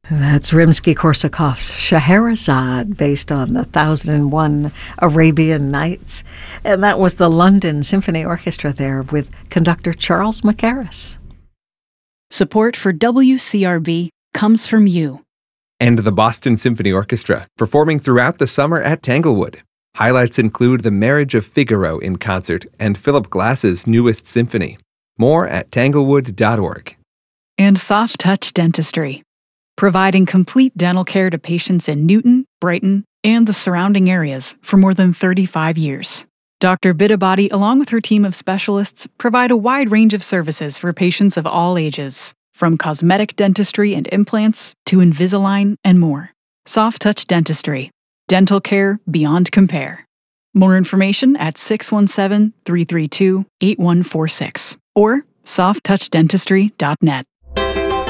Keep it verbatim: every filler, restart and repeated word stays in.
That's Rimsky-Korsakov's Scheherazade, based on the Thousand and One Arabian Nights. And that was the London Symphony Orchestra there with conductor Charles Mackerras. Support for W C R B comes from you. And the Boston Symphony Orchestra, performing throughout the summer at Tanglewood. Highlights include The Marriage of Figaro in concert and Philip Glass's newest symphony. More at tanglewood dot org. And Soft Touch Dentistry, providing complete dental care to patients in Newton, Brighton, and the surrounding areas for more than thirty-five years. Doctor Bitabadi, along with her team of specialists, provide a wide range of services for patients of all ages, from cosmetic dentistry and implants to Invisalign and more. Soft Touch Dentistry, dental care beyond compare. More information at six one seven, three three two, eight one four six or soft touch dentistry dot net.